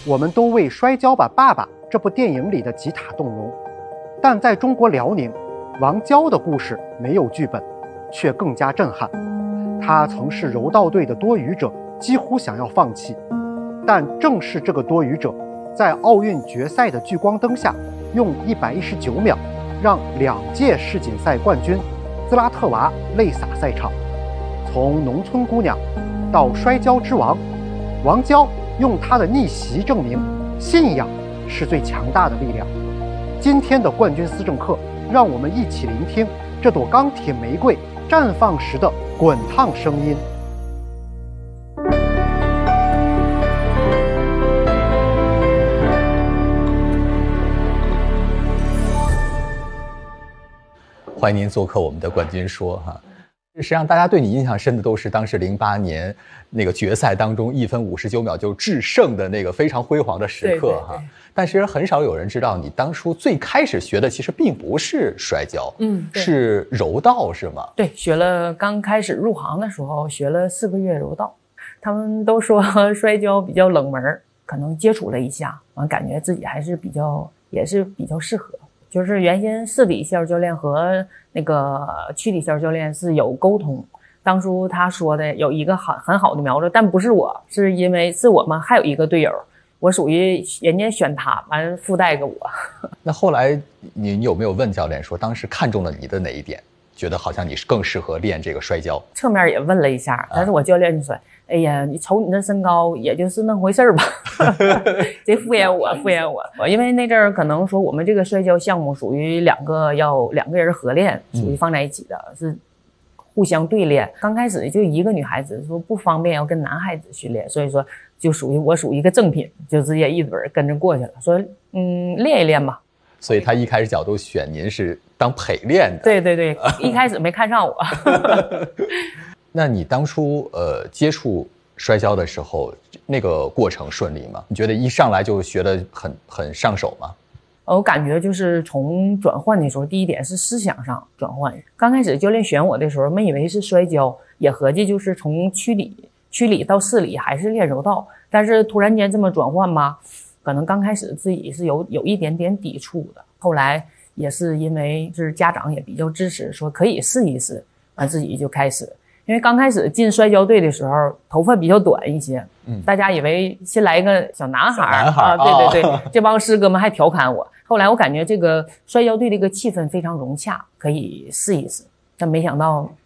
我们都为《摔跤吧，爸爸》这部电影里的吉塔动容，但在中国辽宁，王娇的故事没有剧本，却更加震撼。他曾是柔道队的多语者，几乎想要放弃，但正是这个多语者，在奥运决赛的聚光灯下，用119秒让2届世锦赛冠军兹拉特娃泪洒赛场。从农村姑娘到摔跤之王，王娇用她的逆袭证明，信仰是最强大的力量。今天的冠军思政课，让我们一起聆听这朵钢铁玫瑰绽放时的滚烫声音。 欢迎您做客我们的冠军说哈。实际上，大家对你印象深的都是当时08年那个决赛当中1分59秒就制胜的那个非常辉煌的时刻哈。但其实很少有人知道，你当初最开始学的其实并不是摔跤，是柔道是吗？ 对，学了，刚开始入行的时候学了4个月柔道。他们都说摔跤比较冷门，可能接触了一下，完感觉自己还是也是比较适合。就是原先市里线教练和那个区里线教练是有沟通，当初他说的有一个很好的苗子，但不是我，是因为是我们还有一个队友，我属于人家选他，完附带个我。 那后来你有没有问教练说，当时看中了你的哪一点，觉得好像你更适合练这个摔跤？ 侧面也问了一下，但是我教练就说：“哎呀，你瞅你那身高，也就是那回事吧。”这敷衍我，因为那阵儿可能说我们这个摔跤项目属于两个人合练，属于放在一起的，是互相对练。刚开始就一个女孩子说不方便要跟男孩子训练，所以说就我属于一个正品，就直接一准跟着过去了，说练一练吧。 所以他一开始角度选您是当陪练的。 对，一开始没看上我。 那你当初接触摔跤的时候，那个过程顺利吗？你觉得一上来就学得很上手吗？ 我感觉就是从转换的时候，第一点是思想上转换。刚开始教练选我的时候，没以为是摔跤，也合计就是从区里到市里还是练柔道，但是突然间这么转换吧，可能刚开始自己是有一点点抵触的。后来也是因为就是家长也比较支持，说可以试一试，完自己就开始。因为刚开始进摔跤队的时候，头发比较短一些，大家以为新来一个小男孩啊，对，这帮师哥们还调侃我。后来我感觉这个摔跤队这个气氛非常融洽，可以试一试，但没想到